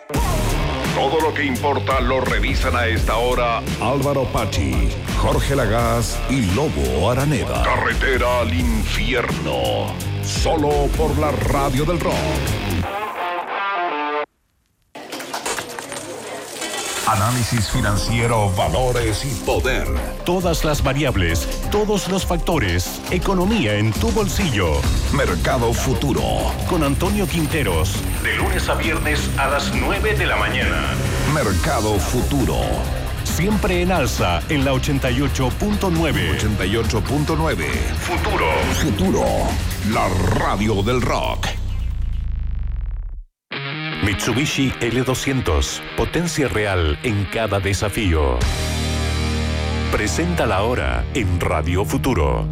Todo lo que importa lo revisan a esta hora Álvaro Pachi, Jorge Lagaz y Lobo Araneda. Carretera al infierno. Solo por la radio del rock. Análisis financiero, valores y poder. Todas las variables, todos los factores. Economía en tu bolsillo. Mercado Futuro. Con Antonio Quinteros. De lunes a viernes a las 9 de la mañana. Mercado Futuro. Siempre en alza en la 88.9. 88.9. Futuro. Futuro. La radio del rock. Mitsubishi L200. Potencia real en cada desafío. Presenta la hora en Radio Futuro.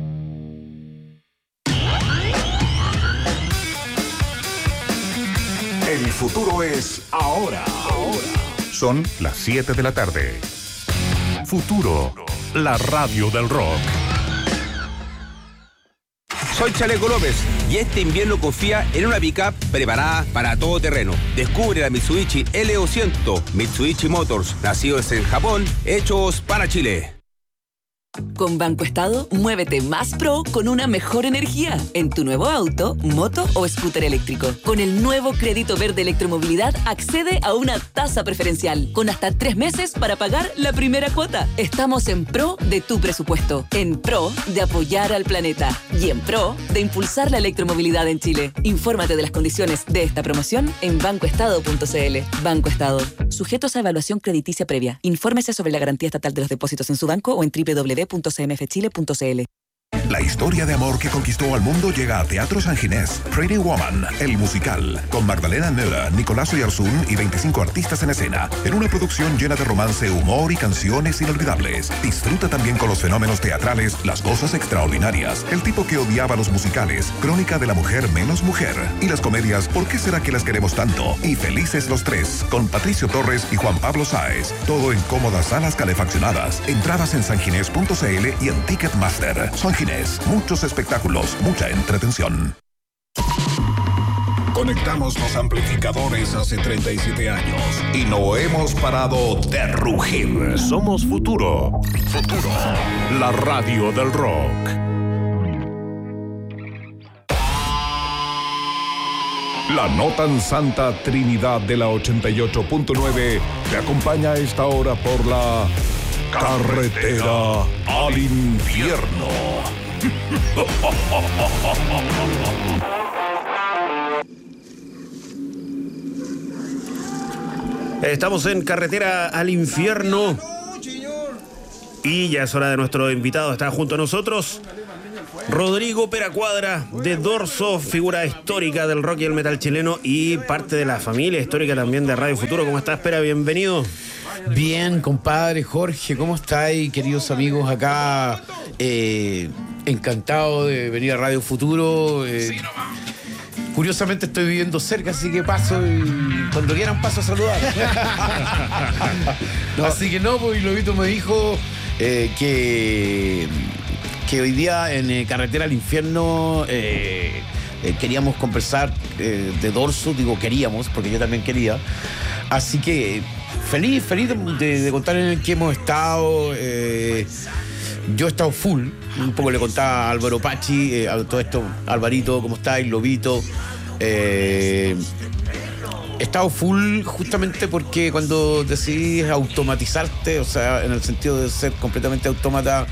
El futuro es ahora. Son las 7 de la tarde. Futuro, la radio del rock. Soy Chaleco López y este invierno confía en una pick-up preparada para todo terreno. Descubre la Mitsubishi L200, Mitsubishi Motors, nacidos en Japón, hechos para Chile. Con Banco Estado, muévete más pro con una mejor energía en tu nuevo auto, moto o scooter eléctrico. Con el nuevo crédito verde electromovilidad, accede a una tasa preferencial con hasta 3 meses para pagar la primera cuota. Estamos en pro de tu presupuesto, en pro de apoyar al planeta y en pro de impulsar la electromovilidad en Chile. Infórmate de las condiciones de esta promoción en bancoestado.cl. Banco Estado. Sujetos a evaluación crediticia previa. Infórmese sobre la garantía estatal de los depósitos en su banco o en www.cmfchile.cl. La historia de amor que conquistó al mundo llega a Teatro San Ginés. Pretty Woman, el musical, con Magdalena Müller, Nicolás Oyarzún y 25 artistas en escena, en una producción llena de romance, humor y canciones inolvidables. Disfruta también con los fenómenos teatrales, las cosas extraordinarias, el tipo que odiaba los musicales, Crónica de la mujer menos mujer, y las comedias ¿Por qué será que las queremos tanto? Y Felices los tres, con Patricio Torres y Juan Pablo Sáez. Todo en cómodas salas calefaccionadas. Entradas en sanginés.cl y en Ticketmaster. San Ginés, muchos espectáculos, mucha entretención. Conectamos los amplificadores hace 37 años y no hemos parado de rugir. Somos Futuro. Futuro, la radio del rock. La no tan santa Trinidad de la 88.9 te acompaña a esta hora por la carretera al infierno. Estamos en Carretera al Infierno y ya es hora de nuestro invitado. Está junto a nosotros Rodrigo Peracuadra, de Dorso, figura histórica del rock y el metal chileno y parte de la familia histórica también de Radio Futuro. ¿Cómo estás, Pera? Bienvenido. Bien, compadre Jorge, ¿cómo estáis, queridos amigos acá? Encantado de venir a Radio Futuro. Curiosamente estoy viviendo cerca, así que paso y cuando quieran paso a saludar. No. Así que no, pues Lobito me dijo que hoy día en Carretera al Infierno queríamos conversar de Dorso. Digo queríamos, porque yo también quería. Así que feliz de contar en el que hemos estado. Yo he estado full. Un poco le contaba a Álvaro Pachi, a todo esto, Alvarito, ¿cómo estáis? Lobito. He estado full justamente porque cuando decidís automatizarte, o sea, en el sentido de ser completamente autómata,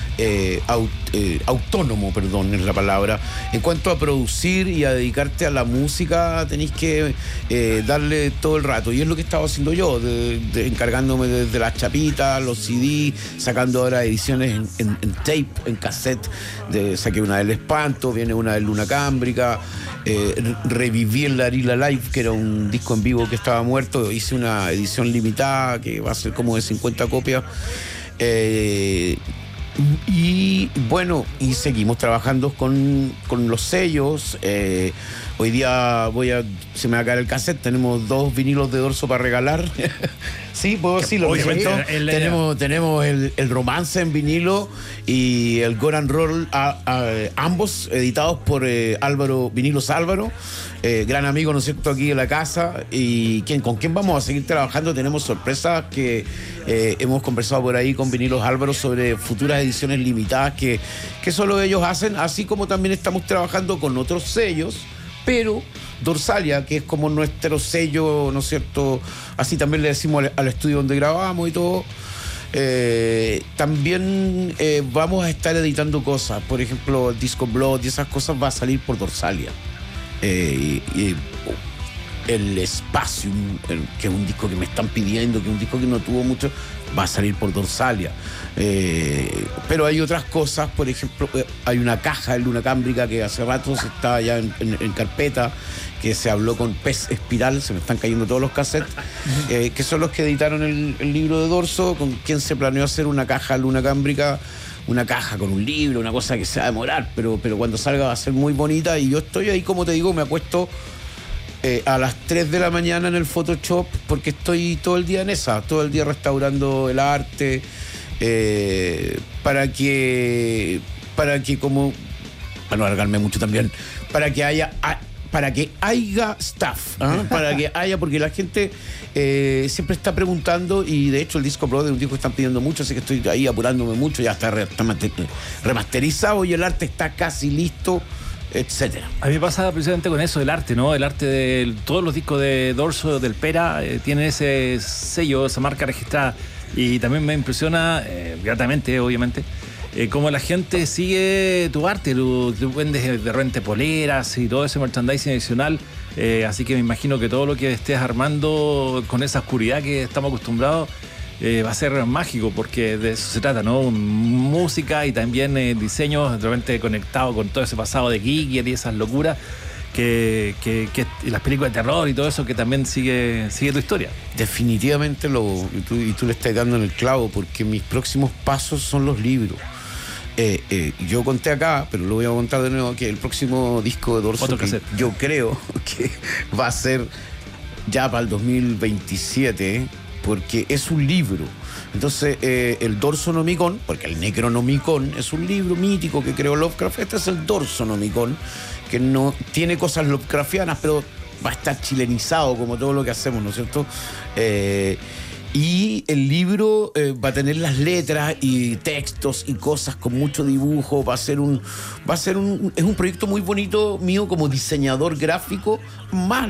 autónomo, perdón, es la palabra. En cuanto a producir y a dedicarte a la música, tenéis que darle todo el rato. Y es lo que he estado haciendo yo, encargándome de las chapitas, los CD, sacando ahora ediciones en tape, en cassette. Saqué una del Espanto, viene una del Luna Cámbrica. Reviví el Larila Live, que era un disco en vivo que estaba muerto. Hice una edición limitada que va a ser como de 50 copias. Y bueno, y seguimos trabajando con los sellos, Hoy día se me va a caer el cassette. Tenemos 2 vinilos de Dorso para regalar. Sí, puedo decirlo. Obviamente. Tenemos el Romance en vinilo y el Gore and Roll, ambos editados por Vinilos Álvaro, gran amigo, ¿no es cierto?, aquí en la casa, y con quien vamos a seguir trabajando. Tenemos sorpresas que hemos conversado por ahí con Vinilos Álvaro sobre futuras ediciones limitadas que solo ellos hacen, así como también estamos trabajando con otros sellos, pero Dorsalia, que es como nuestro sello, ¿no es cierto?, así también le decimos al estudio donde grabamos y todo. También vamos a estar editando cosas, por ejemplo, el disco Blood y esas cosas va a salir por Dorsalia. El Espacium, que es un disco que me están pidiendo, que es un disco que no tuvo mucho, va a salir por Dorsalia. Pero hay otras cosas, por ejemplo, hay una caja en Luna Cámbrica que hace rato está ya en carpeta, que se habló con Pez Espiral, se me están cayendo todos los cassettes, que son los que editaron el libro de Dorso, con quien se planeó hacer una caja Luna Cámbrica, una caja con un libro, una cosa que se va a demorar, pero cuando salga va a ser muy bonita. Y yo estoy ahí, como te digo, me acuesto a las 3 de la mañana en el Photoshop, porque estoy todo el día en esa, todo el día restaurando el arte, para que como, para no alargarme mucho también, para que haya staff, ¿eh? Para que haya, porque la gente siempre está preguntando, y de hecho el disco Pro de un disco que están pidiendo mucho, así que estoy ahí apurándome mucho, ya está remasterizado y el arte está casi listo, etcétera. A mí me pasa precisamente con eso, el arte, ¿no? El arte de todos los discos de Dorso, del Pera, tienen ese sello, esa marca registrada, y también me impresiona, gratamente, obviamente, cómo la gente sigue tu arte. Tú vendes de repente poleras y todo ese merchandising adicional, así que me imagino que todo lo que estés armando con esa oscuridad que estamos acostumbrados va a ser mágico, porque de eso se trata, ¿no? Música y también diseños de repente conectados con todo ese pasado de Giger y esas locuras que las películas de terror y todo eso, que también sigue tu historia. Definitivamente y tú le estás dando en el clavo, porque mis próximos pasos son los libros. Yo conté acá, pero lo voy a contar de nuevo, que el próximo disco de Dorso, yo creo que va a ser ya para el 2027, porque es un libro. Entonces, el Dorsonomicon, porque el Necronomicon es un libro mítico que creó Lovecraft, este es el Dorsonomicon, que no tiene cosas Lovecraftianas, pero va a estar chilenizado como todo lo que hacemos, ¿no es cierto? Y el libro va a tener las letras y textos y cosas con mucho dibujo. Es un proyecto muy bonito mío como diseñador gráfico, más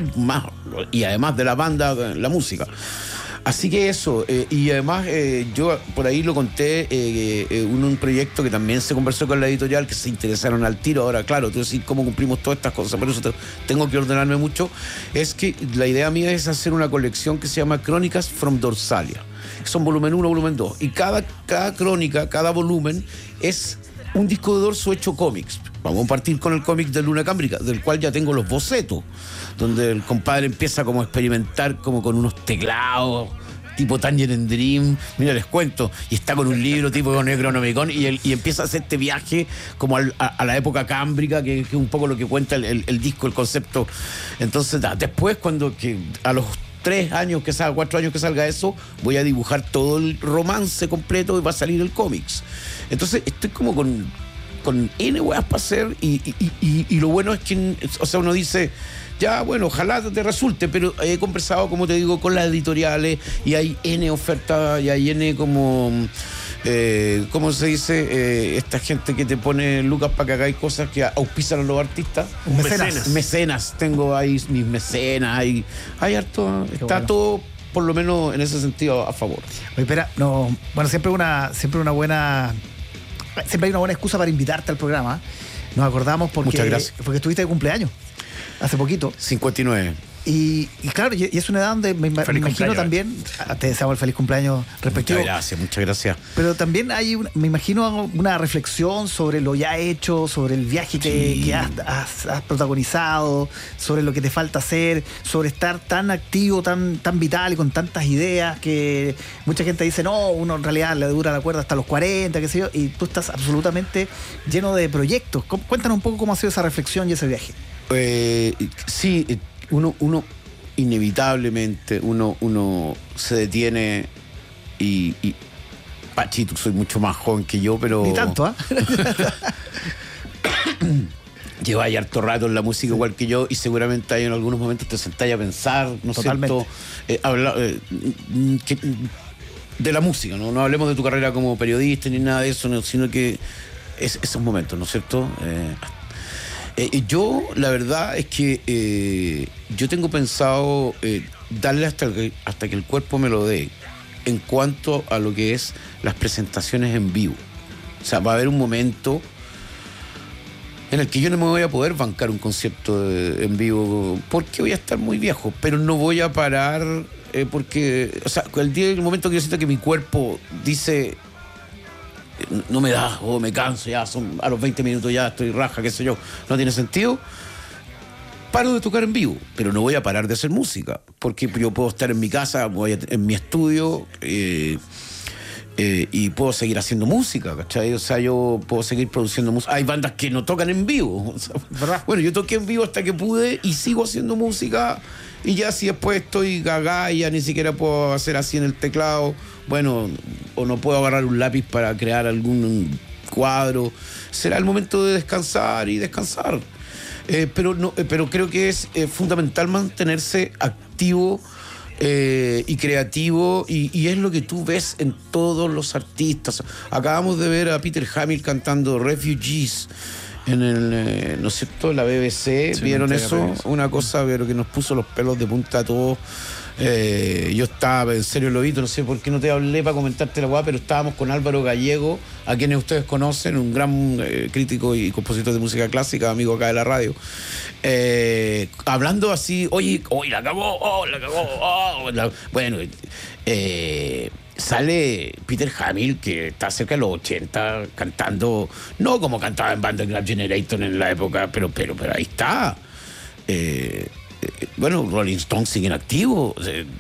y además de la banda, la música. Así que eso, y además yo por ahí lo conté, un proyecto que también se conversó con la editorial, que se interesaron al tiro. Ahora, claro, tú decís cómo cumplimos todas estas cosas, por eso tengo que ordenarme mucho. Es que la idea mía es hacer una colección que se llama Crónicas from Dorsalia. Son volumen 1, volumen 2, y cada crónica, cada volumen es un disco de Dorso hecho cómics. Vamos a partir con el cómic de Luna Cámbrica, del cual ya tengo los bocetos, donde el compadre empieza como a experimentar como con unos teclados tipo Tangerine Dream, mira, les cuento, y está con un libro tipo Necronomicon, y empieza a hacer este viaje como a la época cámbrica, que es un poco lo que cuenta el disco, el concepto. Entonces, después, a los 3 años que salga, 4 años que salga eso, voy a dibujar todo el romance completo y va a salir el cómics. Entonces, estoy como con N weas para hacer, y lo bueno es que, o sea, uno dice, ya, bueno, ojalá te resulte, pero he conversado, como te digo, con las editoriales, y hay N ofertas, y hay N como, ¿cómo se dice? Esta gente que te pone lucas para que hagáis cosas que auspician a los artistas. Mecenas. Tengo ahí mis mecenas, hay harto, está bueno. Todo, por lo menos en ese sentido, a favor. Oye, espera, no, bueno, siempre hay una buena excusa para invitarte al programa. Nos acordamos porque estuviste de cumpleaños hace poquito. 59. Y claro, y es una edad donde me imagino también, te deseamos el feliz cumpleaños respectivo. Muchas gracias. Pero también me imagino una reflexión sobre lo ya hecho, sobre el viaje que has protagonizado, sobre lo que te falta hacer, sobre estar tan activo, tan vital y con tantas ideas, que mucha gente dice, no, uno en realidad le dura la cuerda hasta los 40, qué sé yo, y tú estás absolutamente lleno de proyectos. Cuéntanos un poco cómo ha sido esa reflexión y ese viaje. Sí, uno inevitablemente, uno se detiene y Pachito, soy mucho más joven que yo, pero... Ni tanto, ¿ah? Lleváis harto rato en la música igual que yo y seguramente hay en algunos momentos te sentáis a pensar, ¿no es cierto? De la música, ¿no? No hablemos de tu carrera como periodista ni nada de eso, no, sino que esos momentos, ¿no es cierto? Yo, la verdad es que yo tengo pensado darle hasta que el cuerpo me lo dé en cuanto a lo que es las presentaciones en vivo. O sea, va a haber un momento en el que yo no me voy a poder bancar un concierto en vivo porque voy a estar muy viejo, pero no voy a parar porque, o sea, el momento que yo siento que mi cuerpo dice no me da, o me canso, ya a los 20 minutos ya estoy raja, qué sé yo, no tiene sentido, paro de tocar en vivo, pero no voy a parar de hacer música, porque yo puedo estar en mi casa, en mi estudio, y puedo seguir haciendo música, ¿cachai? O sea, yo puedo seguir produciendo música. Hay bandas que no tocan en vivo. O sea, bueno, yo toqué en vivo hasta que pude y sigo haciendo música. Y ya si después estoy gaga y ya ni siquiera puedo hacer así en el teclado, bueno, o no puedo agarrar un lápiz para crear algún cuadro, será el momento de descansar y descansar. Pero creo que es fundamental mantenerse activo y creativo, y es lo que tú ves en todos los artistas. Acabamos de ver a Peter Hamill cantando Refugees en el, ¿no es cierto?, la BBC. Sí, ¿vieron eso? Una cosa, pero que nos puso los pelos de punta a todos. Yo estaba, en serio, Lobito, no sé por qué no te hablé para comentarte la guapa, pero estábamos con Álvaro Gallego, a quienes ustedes conocen, un gran crítico y compositor de música clásica, amigo acá de la radio, hablando así, oye, la cagó, bueno, sale Peter Hamill, que está cerca de los 80, cantando, no como cantaba en Band Club Generator en la época, pero ahí está. Bueno, Rolling Stones siguen activos.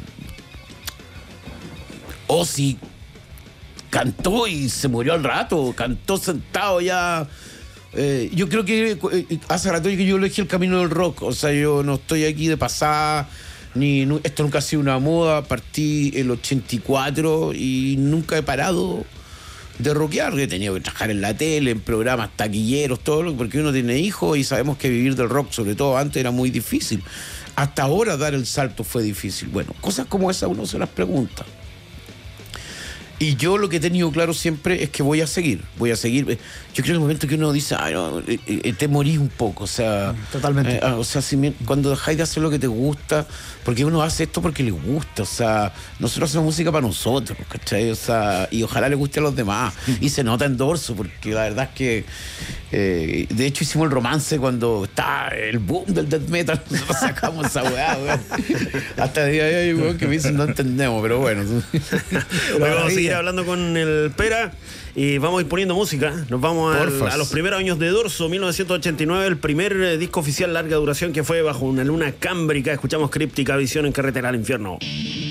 Ozzy cantó y se murió al rato, cantó sentado ya. Yo creo que hace rato que yo elegí el camino del rock. O sea, yo no estoy aquí de pasada, esto nunca ha sido una moda. Partí el 84 y nunca he parado de rockear. He tenido que trabajar en la tele, en programas taquilleros, todo, porque uno tiene hijos y sabemos que vivir del rock, sobre todo antes, era muy difícil. Hasta ahora dar el salto fue difícil. Bueno, cosas como esas uno se las pregunta. Y yo lo que he tenido claro siempre es que voy a seguir. Yo creo que en el momento que uno dice, te morís un poco, o sea... Totalmente. O sea, cuando dejáis de hacer lo que te gusta, porque uno hace esto porque le gusta, o sea, nosotros hacemos música para nosotros, ¿cachai? O sea, y ojalá le guste a los demás. Y se nota en Dorso, porque la verdad es que... de hecho hicimos el romance cuando está el boom del death metal. Nosotros sacamos esa weá, weón. Hasta el día de hoy, weón, que me dicen no entendemos, pero bueno. Vamos a seguir hablando con el Pera y vamos a ir poniendo música. Nos vamos a los primeros años de Dorso, 1989, el primer disco oficial larga duración que fue Bajo una luna cámbrica. Escuchamos Críptica Visión en Carretera al Infierno.